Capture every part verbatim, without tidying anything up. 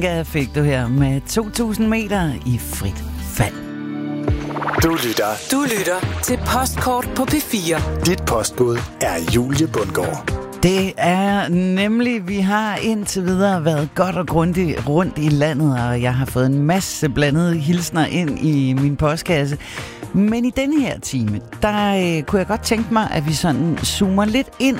Jeg fik du her med to tusind meter i frit fald. Du lytter. Du lytter til Postkort på P fire. Dit postbud er Julie Bundgaard. Det er nemlig, vi har indtil videre været godt og grundigt rundt i landet, og jeg har fået en masse blandede hilsner ind i min postkasse. Men i denne her time, der øh, kunne jeg godt tænke mig, at vi sådan zoomer lidt ind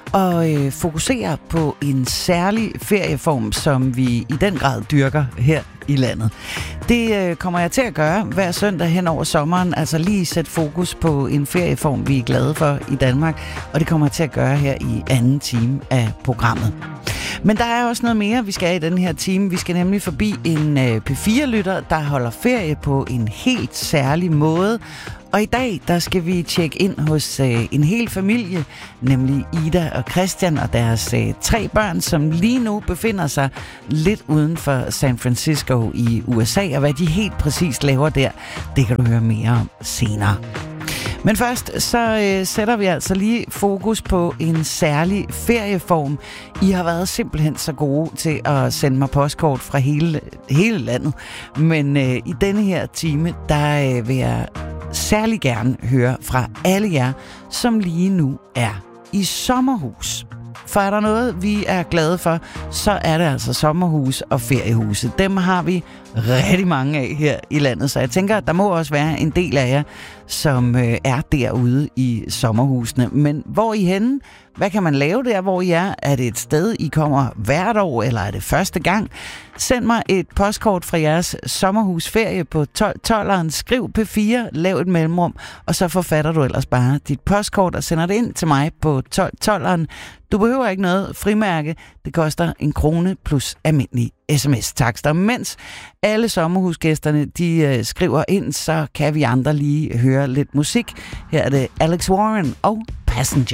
og øh, fokuserer på en særlig ferieform, som vi i den grad dyrker her i landet. Det øh, kommer jeg til at gøre hver søndag hen over sommeren, altså lige sætte fokus på en ferieform, vi er glade for i Danmark, og det kommer jeg til at gøre her i anden time af programmet. Men der er også noget mere, vi skal i den her time. Vi skal nemlig forbi en øh, P fire-lytter, der holder ferie på en helt særlig måde. Og i dag, der skal vi tjekke ind hos øh, en hel familie, nemlig Ida og Christian og deres øh, tre børn, som lige nu befinder sig lidt uden for San Francisco i U S A. Og hvad de helt præcis laver der, det kan du høre mere om senere. Men først så øh, sætter vi altså lige fokus på en særlig ferieform. I har været simpelthen så gode til at sende mig postkort fra hele, hele landet. Men øh, i denne her time, der øh, vil jeg særlig gerne høre fra alle jer, som lige nu er i sommerhus. For er der noget, vi er glade for, så er det altså sommerhus og feriehuse. Dem har vi rigtig mange af her i landet, så jeg tænker, at der må også være en del af jer, som øh, er derude i sommerhusene. Men hvor er I henne? Hvad kan man lave der, hvor I er? Er det et sted, I kommer hvert år, eller er det første gang? Send mig et postkort fra jeres sommerhusferie på tolveren. Skriv P fire, lav et mellemrum, og så forfatter du ellers bare dit postkort og sender det ind til mig på tolveren. Du behøver ikke noget frimærke. Det koster en krone plus almindelig sms-takster. Mens alle sommerhusgæsterne, de øh, skriver ind, så kan vi andre lige høre lidt musik. Her er det Alex Warren og Passenger.